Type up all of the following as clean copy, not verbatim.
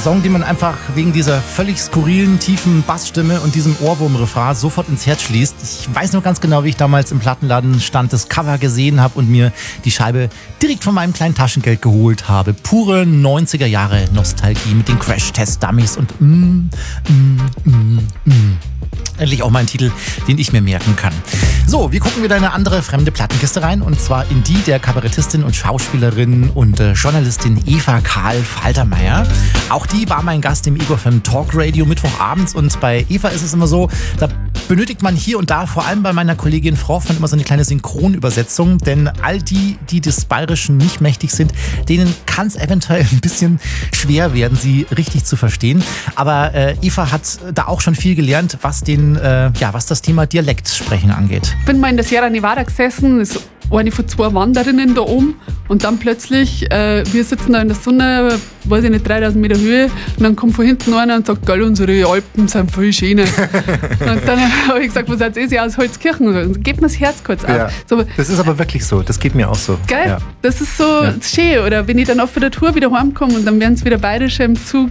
Song, den man einfach wegen dieser völlig skurrilen, tiefen Bassstimme und diesem Ohrwurm-Refrain sofort ins Herz schließt. Ich weiß noch ganz genau, wie ich damals im Plattenladen stand, das Cover gesehen habe und mir die Scheibe direkt von meinem kleinen Taschengeld geholt habe. Pure 90er Jahre Nostalgie mit den Crash-Test-Dummies und Endlich auch mal ein Titel, den ich mir merken kann. So, wir gucken wieder in eine andere fremde Plattenkiste rein, und zwar in die der Kabarettistin und Schauspielerin und Journalistin Eva Karl Faltermeier. Auch die war mein Gast im Ego FM Talk Radio mittwochabends, und bei Eva ist es immer so, da benötigt man hier und da, vor allem bei meiner Kollegin Frau Hoffmann, immer so eine kleine Synchronübersetzung, denn all die des Bayerischen nicht mächtig sind, denen kann es eventuell ein bisschen schwer werden, sie richtig zu verstehen. Aber Eva hat da auch schon viel gelernt, was was das Thema Dialektsprechen angeht. Ich bin mal in der Sierra Nevada gesessen, ist eine von 2 Wanderinnen da oben, und dann plötzlich, wir sitzen da in der Sonne, weiß ich nicht, 3000 Meter Höhe, und dann kommt von hinten einer und sagt, geil, unsere Alpen sind voll schön. Und dann habe ich gesagt, was seid ihr aus Holzkirchen? Und dann geht mir das Herz kurz auf. Ja, so, das ist aber wirklich so, das geht mir auch so. Geil, ja. Das ist so schön. Oder wenn ich dann auf der Tour wieder heimkomme und dann werden es wieder Bayerische im Zug,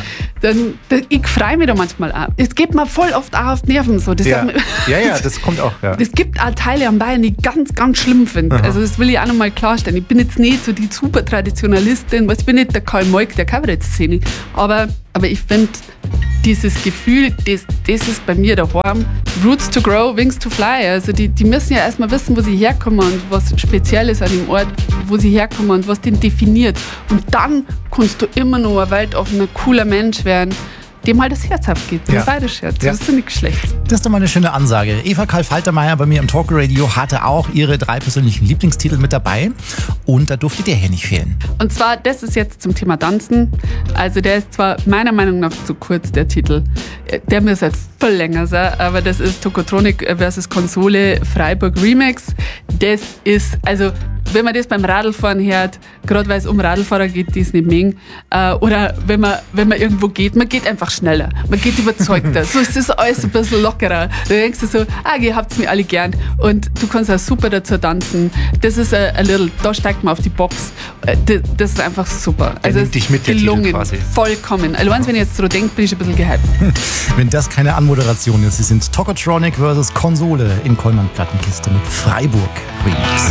dann ich freue mich da manchmal auch. Es geht mir voll oft auch auf die Nerven. So. Das das kommt auch. Ja. Es gibt auch Teile am Bayern, die ich ganz, ganz schlimm finde. Also das will ich auch nochmal klarstellen. Ich bin jetzt nicht so die super Traditionalistin, ich bin nicht der Karl Moik der Kabarettszene. Aber ich finde, dieses Gefühl, das ist bei mir daheim. Roots to grow, wings to fly. Also die müssen ja erstmal wissen, wo sie herkommen und was speziell ist an dem Ort, wo sie herkommen und was den definiert. Und dann kannst du immer noch ein weltoffener, cooler Mensch werden, dem halt das Herz aufgeht, das bayerische Herz. Das ist ja nichts Schlechtes. Das ist doch mal eine schöne Ansage. Eva Karl Faltermeier bei mir im Talkradio hatte auch ihre 3 persönlichen Lieblingstitel mit dabei, und da durfte der hier nicht fehlen. Und zwar, das ist jetzt zum Thema Tanzen. Also der ist zwar meiner Meinung nach zu kurz, der Titel. Der muss halt viel länger sein, aber das ist Tokotronic vs. Konsole Freiburg Remix. Das ist, also wenn man das beim Radlfahren hört, gerade weil es um Radlfahrer geht, die es nicht mengen, oder wenn man irgendwo geht, man geht einfach schneller, man geht überzeugter, so ist das alles ein bisschen lockerer. Da denkst du so, ihr habt's mir alle gern, und du kannst auch super dazu tanzen. Das ist ein little, da steigt man auf die Box. Das ist einfach super. Also nimmt dich mit, gelungen, der Titel quasi. Vollkommen. Also wenn ich jetzt so denke, bin ich ein bisschen gehypt. Wenn das keine Anmoderation ist, sie sind Tokotronic vs. Konsole in Kollmann Plattenkiste mit Freiburg Remix.